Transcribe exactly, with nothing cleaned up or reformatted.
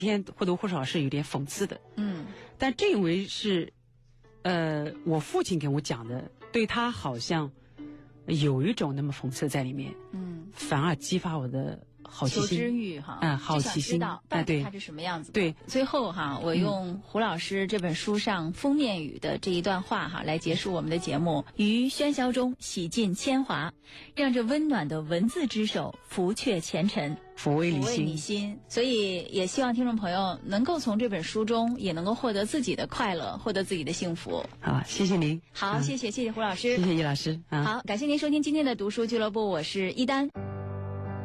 天或多或少是有点讽刺的。 嗯， 但正因为是，呃，我父亲给我讲的，对他好像有一种那么讽刺在里面。 嗯， 反而激发我的好奇心。 求知欲哈， 嗯，好奇心。 哎，对，它是什么样子的？ 对， 最后哈，我用胡老师这本书上封面语的这一段话哈，来结束我们的节目。于喧嚣中洗尽铅华，让这温暖的文字之手拂却前尘， 抚慰抚慰你心。所以也希望听众朋友能够从这本书中也能够获得自己的快乐，获得自己的幸福。 好，谢谢您。 好，谢谢，谢谢胡老师， 谢谢叶老师。 好，感谢您收听今天的读书俱乐部，我是一丹。